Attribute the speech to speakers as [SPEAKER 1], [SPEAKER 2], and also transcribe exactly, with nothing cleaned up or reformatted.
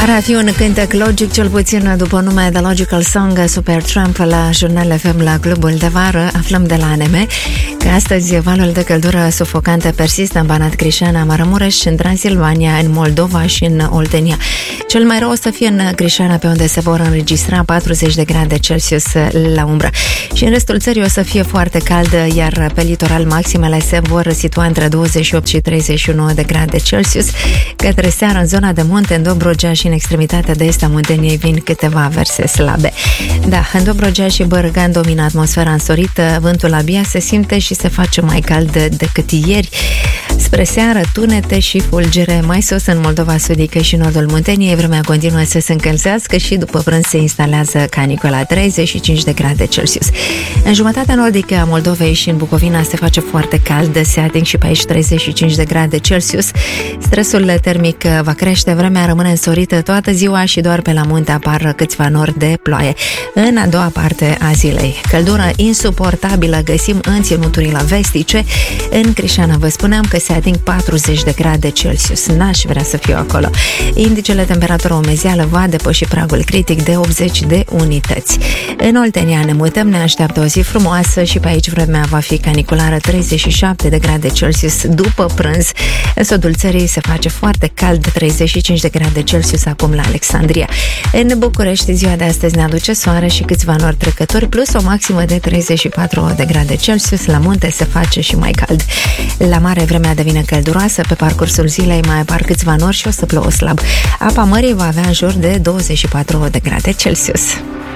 [SPEAKER 1] Ar fi un cântec logic, cel puțin după nume The Logical Song, Supertramp la Jurnal F M la Clubul de Vară. Aflăm de la A N M că astăzi valul de căldură sufocantă persistă în Banat, Crișana, Maramureș, în Transilvania, în Moldova și în Oltenia. Cel mai rău o să fie în Crișana, pe unde se vor înregistra patruzeci de grade Celsius la umbră. Și în restul țării o să fie foarte cald, iar pe litoral maximele se vor situa între douăzeci și opt și treizeci și unu de grade Celsius. Către seară, în zona de munte, în Dobrogea și în extremitatea de est a Munteniei vin câteva averse slabe. Da, în Dobrogea și Bărăgan domină atmosfera însorită, vântul abia se simte și se face mai cald decât ieri. Spre seară, tunete și fulgere, mai sus în Moldova sudică și nordul Munteniei, vremea continuă să se încălzească și după prânz se instalează canicola, treizeci și cinci de grade Celsius. În jumătatea nordică a Moldovei și în Bucovina se face foarte cald, se ating și pe aici treizeci și cinci de grade Celsius. Stresul termic va crește, vremea rămâne însorită toată ziua și doar pe la munte apar câțiva nori de ploaie. În a doua parte a zilei, căldură insuportabilă găsim în ținuturile vestice. În Crișana vă spuneam că se ating patruzeci de grade Celsius. N-aș vrea să fiu acolo. Indicele temperatură umezeală va depăși pragul critic de optzeci de unități. În Oltenia ne mutăm, ne așteaptă o zi frumoasă și pe aici vremea va fi caniculară, treizeci și șapte de grade Celsius după prânz. În sudul țării se face foarte cald, treizeci și cinci de grade Celsius acum la Alexandria. În București ziua de astăzi ne aduce soare și câțiva nori trecători, plus o maximă de treizeci și patru de grade Celsius. La munte se face și mai cald. La mare vremea devine călduroasă, pe parcursul zilei mai apar câțiva nori și o să plouă slab. Apa mării va avea în jur de douăzeci și patru de grade Celsius.